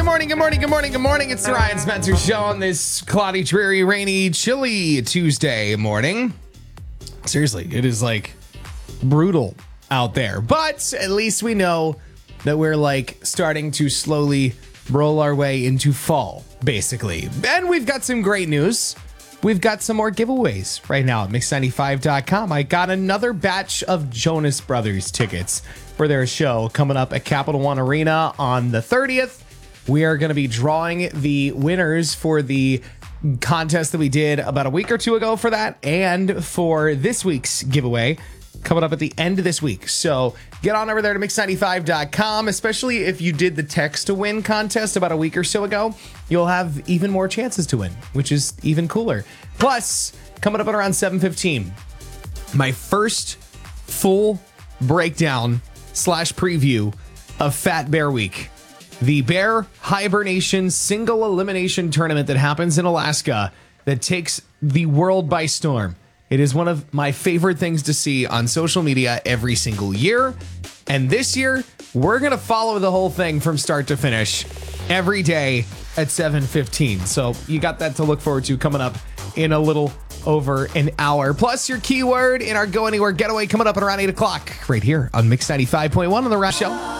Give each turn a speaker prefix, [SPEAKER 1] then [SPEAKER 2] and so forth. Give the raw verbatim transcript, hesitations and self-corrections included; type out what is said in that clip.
[SPEAKER 1] good morning, good morning, good morning, good morning. It's the Ryan Spencer Show on this cloudy, dreary, rainy, chilly Tuesday morning. Seriously, it is like brutal out there. But at least we know that we're like starting to slowly roll our way into fall, basically. And we've got some great news. We've got some more giveaways right now at mix ninety-five dot com. I got another batch of Jonas Brothers tickets for their show coming up at Capital One Arena on the thirtieth. We are going to be drawing the winners for the contest that we did about a week or two ago for that, and for this week's giveaway coming up at the end of this week. So get on over there to mix ninety-five dot com, especially if you did the text to win contest about a week or so ago. You'll have even more chances to win, which is even cooler. Plus, coming up at around seven fifteen, my first full breakdown slash preview of Fat Bear Week, the bear hibernation single elimination tournament that happens in Alaska that takes the world by storm. It is one of my favorite things to see on social media every single year. And this year, we're going to follow the whole thing from start to finish every day at seven fifteen. So you got that to look forward to coming up in a little over an hour. Plus your keyword in our Go Anywhere getaway coming up at around eight o'clock right here on Mix ninety-five point one on The Rap Show.